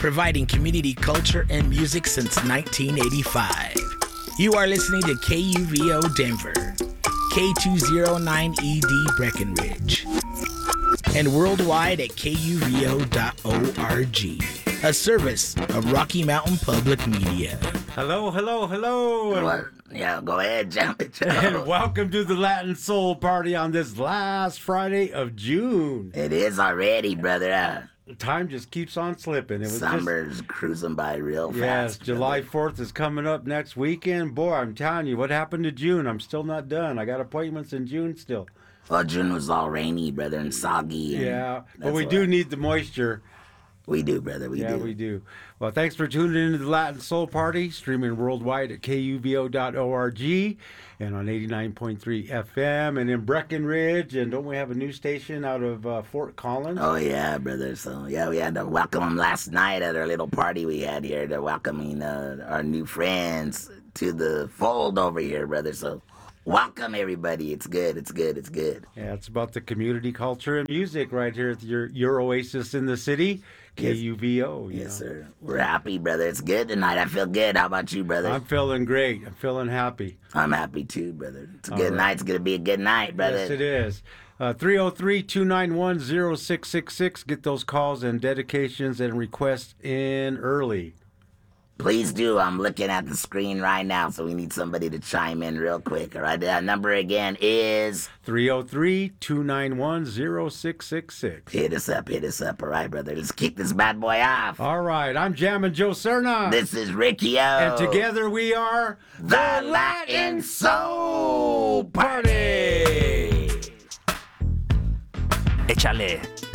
providing community culture and music since 1985. You are listening to KUVO Denver, K209ED Breckenridge, and worldwide at KUVO.org, a service of Rocky Mountain Public Media. Hello. Well, yeah, go ahead, jump it. And welcome to the Latin Soul Party on this last Friday of June. It is already, brother. Time just keeps on slipping. Summer's cruising by real fast. Yes, July 4th is coming up next weekend. Boy, I'm telling you, what happened to June? I'm still not done. I got appointments in June still. Well, June was all rainy, brother, and soggy. And yeah, but we do need the moisture. We do, brother. We do. We do. Well, thanks for tuning into the Latin Soul Party, streaming worldwide at KUVO.org and on 89.3 FM and in Breckenridge. And don't we have a news station out of Fort Collins? Oh, yeah, brother. So, yeah, we had to welcome them last night at our little party we had here. They're welcoming our new friends to the fold over here, brother. So, welcome, everybody. It's good. Yeah, it's about the community culture and music right here at your oasis in the city, KUVO. Yes, sir. We're happy, brother. It's good tonight. I feel good. How about you, brother? I'm feeling great. I'm feeling happy. I'm happy, too, brother. It's a good night. It's going to be a good night, brother. Yes, it is. 303-291-0666. Get those calls and dedications and requests in early. Please do. I'm looking at the screen right now, so we need somebody to chime in real quick. All right, that number again is 303-291-0666. Hit us up. All right, brother. Let's kick this bad boy off. All right, I'm Jammin' Joe Cerna. This is Ricky O. And together we are the Latin Soul Party. Échale.